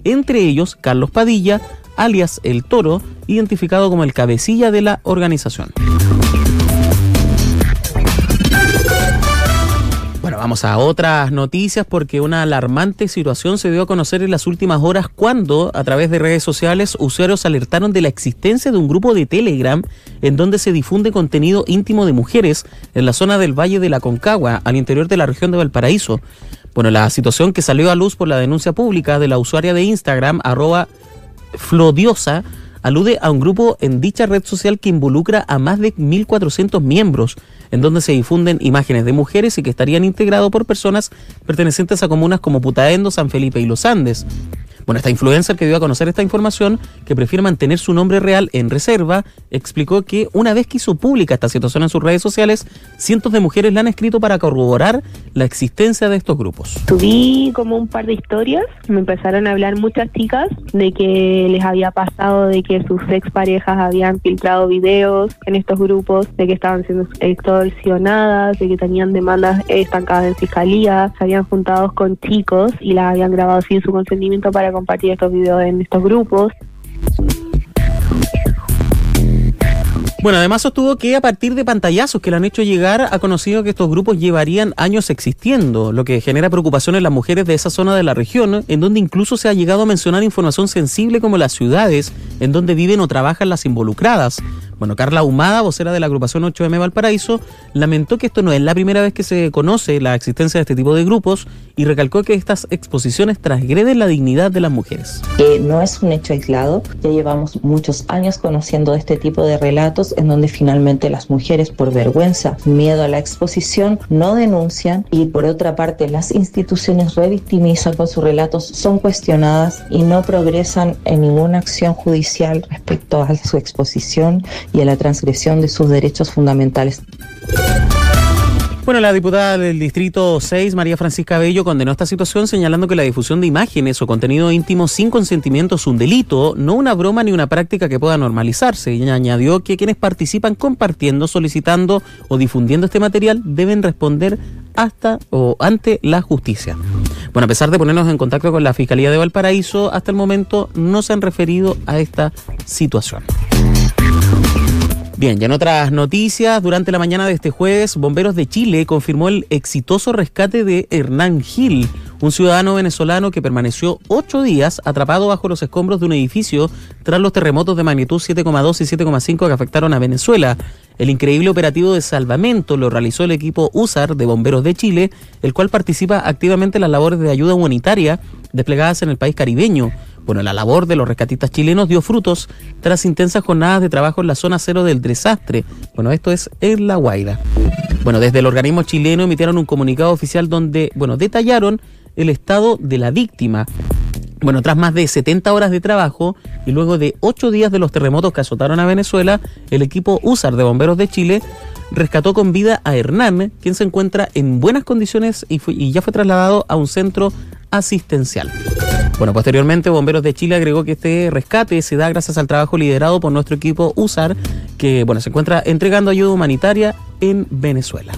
entre ellos Carlos Padilla, alias El Toro, identificado como el cabecilla de la organización. Bueno, vamos a otras noticias porque una alarmante situación se dio a conocer en las últimas horas cuando, a través de redes sociales, usuarios alertaron de la existencia de un grupo de Telegram en donde se difunde contenido íntimo de mujeres en la zona del Valle de la Aconcagua, al interior de la región de Valparaíso. Bueno, la situación que salió a luz por la denuncia pública de la usuaria de Instagram, @flodiosa, alude a un grupo en dicha red social que involucra a más de 1.400 miembros, en donde se difunden imágenes de mujeres y que estarían integrados por personas pertenecientes a comunas como Putaendo, San Felipe y Los Andes. Bueno, esta influencer que dio a conocer esta información, que prefiere mantener su nombre real en reserva, explicó que una vez que hizo pública esta situación en sus redes sociales, cientos de mujeres le han escrito para corroborar la existencia de estos grupos. Subí como un par de historias, me empezaron a hablar muchas chicas de que les había pasado de que sus exparejas habían filtrado videos en estos grupos, de que estaban siendo extorsionadas, de que tenían demandas estancadas en fiscalía, se habían juntado con chicos y las habían grabado sin su consentimiento para compartir estos videos en estos grupos. Bueno, además sostuvo que a partir de pantallazos que le han hecho llegar, ha conocido que estos grupos llevarían años existiendo, lo que genera preocupación en las mujeres de esa zona de la región, en donde incluso se ha llegado a mencionar información sensible como las ciudades en donde viven o trabajan las involucradas. Bueno, Carla Ahumada, vocera de la agrupación 8M Valparaíso, lamentó que esto no es la primera vez que se conoce la existencia de este tipo de grupos y recalcó que estas exposiciones transgreden la dignidad de las mujeres. No es un hecho aislado, ya llevamos muchos años conociendo este tipo de relatos en donde finalmente las mujeres, por vergüenza, miedo a la exposición, no denuncian, y por otra parte las instituciones revictimizan con sus relatos, son cuestionadas y no progresan en ninguna acción judicial respecto a su exposición y a la transgresión de sus derechos fundamentales. Bueno, la diputada del Distrito 6, María Francisca Bello, condenó esta situación señalando que la difusión de imágenes o contenido íntimo sin consentimiento es un delito, no una broma ni una práctica que pueda normalizarse. Y añadió que quienes participan compartiendo, solicitando o difundiendo este material deben responder hasta o ante la justicia. Bueno, a pesar de ponernos en contacto con la Fiscalía de Valparaíso, hasta el momento no se han referido a esta situación. Bien, y en otras noticias, durante la mañana de este jueves, Bomberos de Chile confirmó el exitoso rescate de Hernán Gil, un ciudadano venezolano que permaneció 8 días atrapado bajo los escombros de un edificio tras los terremotos de magnitud 7,2 y 7,5 que afectaron a Venezuela. El increíble operativo de salvamento lo realizó el equipo USAR de Bomberos de Chile, el cual participa activamente en las labores de ayuda humanitaria desplegadas en el país caribeño. Bueno, la labor de los rescatistas chilenos dio frutos tras intensas jornadas de trabajo en la zona cero del desastre. Bueno, esto es en La Guaira. Bueno, desde el organismo chileno emitieron un comunicado oficial donde, detallaron el estado de la víctima. Bueno, tras más de 70 horas de trabajo y luego de 8 días de los terremotos que azotaron a Venezuela, el equipo USAR de Bomberos de Chile rescató con vida a Hernán, quien se encuentra en buenas condiciones y ya fue trasladado a un centro asistencial. Bueno, posteriormente Bomberos de Chile agregó que este rescate se da gracias al trabajo liderado por nuestro equipo USAR, que se encuentra entregando ayuda humanitaria en Venezuela.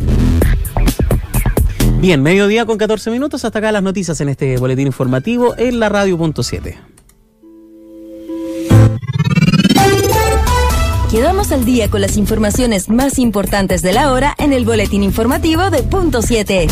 Bien, mediodía con 14 minutos, hasta acá las noticias en este boletín informativo en la radio.7. Quedamos al día con las informaciones más importantes de la hora en el boletín informativo de Punto 7.